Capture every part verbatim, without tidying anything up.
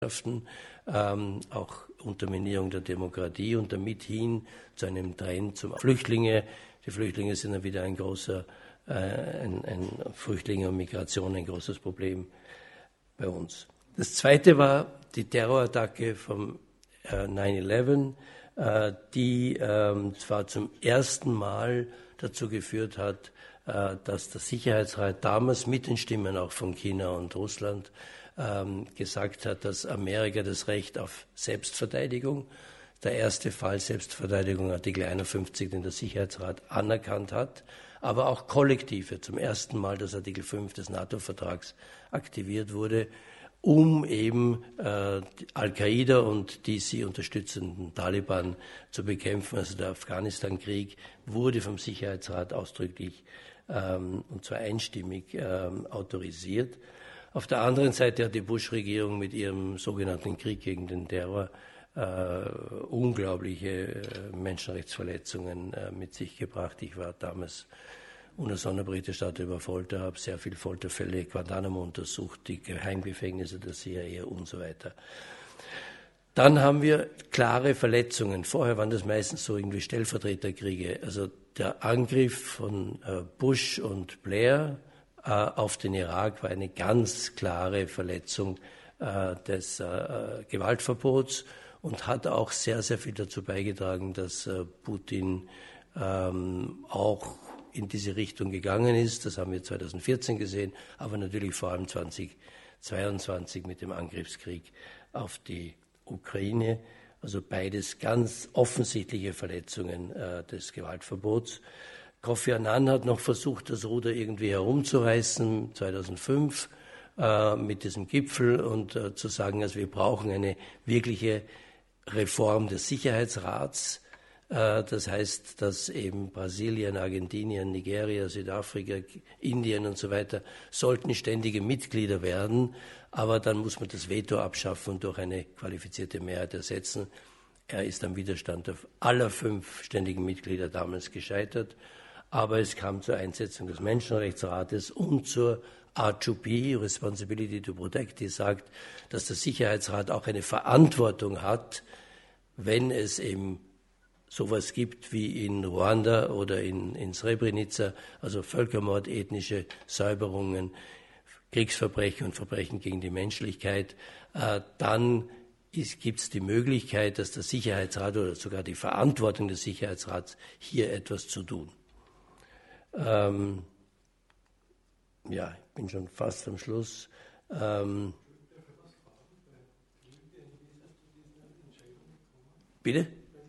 Ähm, auch Unterminierung der Demokratie und damit hin zu einem Trend zum Flüchtlinge. Die Flüchtlinge sind dann wieder ein großer, äh, ein, ein Flüchtlinge und Migration ein großes Problem bei uns. Das zweite war die Terrorattacke vom äh, nine eleven, äh, die äh, zwar zum ersten Mal dazu geführt hat, äh, dass der Sicherheitsrat damals mit den Stimmen auch von China und Russland ähm, gesagt hat, dass Amerika das Recht auf Selbstverteidigung, der erste Fall Selbstverteidigung, Artikel einundfünfzig, den der Sicherheitsrat anerkannt hat, aber auch kollektive, zum ersten Mal, dass Artikel fünf des NATO-Vertrags aktiviert wurde, um eben äh, Al-Qaida und die sie unterstützenden Taliban zu bekämpfen. Also der Afghanistan-Krieg wurde vom Sicherheitsrat ausdrücklich ähm, und zwar einstimmig ähm, autorisiert. Auf der anderen Seite hat die Bush-Regierung mit ihrem sogenannten Krieg gegen den Terror äh, unglaubliche äh, Menschenrechtsverletzungen äh, mit sich gebracht. Ich war damals unter Sonderberichterstatter über Folter, habe sehr viele Folterfälle, Guantanamo untersucht, die Geheimgefängnisse der C I A und so weiter. Dann haben wir klare Verletzungen. Vorher waren das meistens so irgendwie Stellvertreterkriege. Also der Angriff von äh, Bush und Blair auf den Irak war eine ganz klare Verletzung äh, des äh, Gewaltverbots und hat auch sehr, sehr viel dazu beigetragen, dass äh, Putin ähm, auch in diese Richtung gegangen ist. Das haben wir zweitausendvierzehn gesehen, aber natürlich vor allem zweitausendzweiundzwanzig mit dem Angriffskrieg auf die Ukraine. Also beides ganz offensichtliche Verletzungen äh, des Gewaltverbots. Kofi Annan hat noch versucht, das Ruder irgendwie herumzureißen, zweitausendfünf, äh, mit diesem Gipfel und äh, zu sagen, also wir brauchen eine wirkliche Reform des Sicherheitsrats. Äh, das heißt, dass eben Brasilien, Argentinien, Nigeria, Südafrika, Indien und so weiter sollten ständige Mitglieder werden, aber dann muss man das Veto abschaffen und durch eine qualifizierte Mehrheit ersetzen. Er ist am Widerstand auf aller fünf ständigen Mitglieder damals gescheitert. Aber es kam zur Einsetzung des Menschenrechtsrates und zur R zwei P, Responsibility to Protect, die sagt, dass der Sicherheitsrat auch eine Verantwortung hat, wenn es eben sowas gibt wie in Ruanda oder in, in Srebrenica, also Völkermord, ethnische Säuberungen, Kriegsverbrechen und Verbrechen gegen die Menschlichkeit, äh, dann gibt es die Möglichkeit, dass der Sicherheitsrat oder sogar die Verantwortung des Sicherheitsrats hier etwas zu tun. Ähm, ja, ich bin schon fast am Schluss. Ähm, bitte?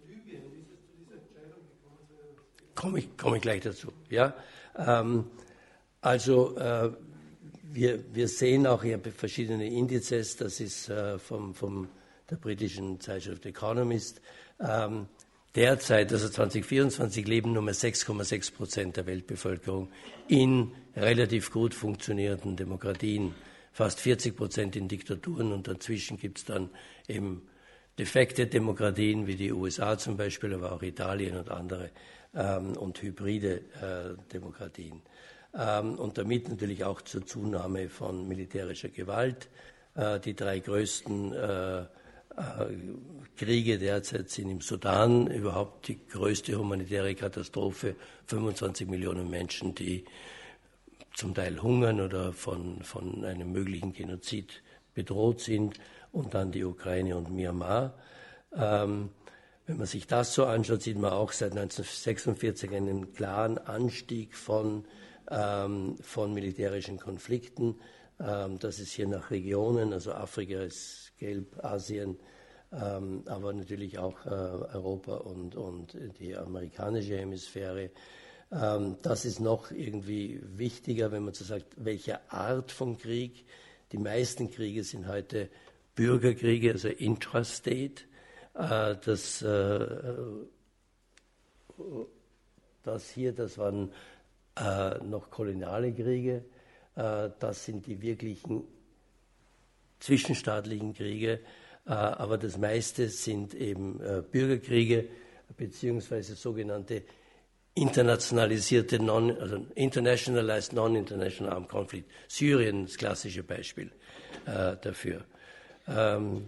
Komme ich, komme ich gleich dazu. Ja? Ähm, also äh, wir, wir sehen auch hier verschiedene Indizes, das ist äh, vom, vom der britischen Zeitschrift Economist. Ähm, Derzeit, also zweitausendvierundzwanzig, leben nur mehr sechs Komma sechs Prozent der Weltbevölkerung in relativ gut funktionierenden Demokratien, fast vierzig Prozent in Diktaturen und dazwischen gibt es dann eben defekte Demokratien wie die U S A zum Beispiel, aber auch Italien und andere ähm, und hybride äh, Demokratien. Ähm, und damit natürlich auch zur Zunahme von militärischer Gewalt. Äh, die drei größten äh, Kriege derzeit sind im Sudan, überhaupt die größte humanitäre Katastrophe, fünfundzwanzig Millionen Menschen, die zum Teil hungern oder von, von einem möglichen Genozid bedroht sind, und dann die Ukraine und Myanmar. Ähm, wenn man sich das so anschaut, sieht man auch seit neunzehnhundertsechsundvierzig einen klaren Anstieg von, ähm, von militärischen Konflikten. Ähm, das ist hier nach Regionen, also Afrika ist gelb, Asien, ähm, aber natürlich auch äh, Europa und, und die amerikanische Hemisphäre. Ähm, das ist noch irgendwie wichtiger, wenn man so sagt, welche Art von Krieg. Die meisten Kriege sind heute Bürgerkriege, also intrastate. Äh, das, äh, das hier, das waren äh, noch koloniale Kriege. Äh, das sind die wirklichen zwischenstaatlichen Kriege, äh, aber das meiste sind eben äh, Bürgerkriege beziehungsweise sogenannte internationalisierte, non, also internationalized non-international armed conflict. Syrien, das klassische Beispiel äh, dafür. Ähm,